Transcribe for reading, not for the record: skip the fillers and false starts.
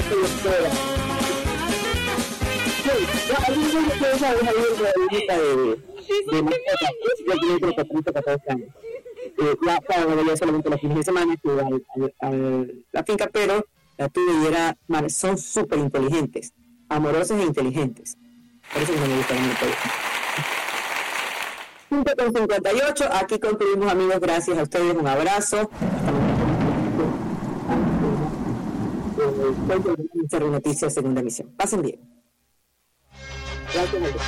Ya solamente los fines de semana que iba a la finca, pero la tuve y son súper inteligentes, amorosas e inteligentes. Por eso no me gusta mucho. 5:58, aquí concluimos, amigos. Gracias a ustedes, un abrazo. Noticias, segunda emisión. Pasen bien. Gracias.